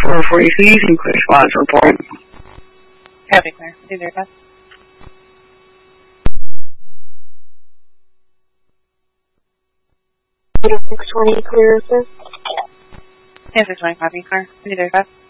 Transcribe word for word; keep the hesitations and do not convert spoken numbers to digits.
four forty-three, you can clear squads report. Copy, clear. See there, Beth. six twenty, clear, sir. Yeah, six twenty, copy, clear. See there, Beth.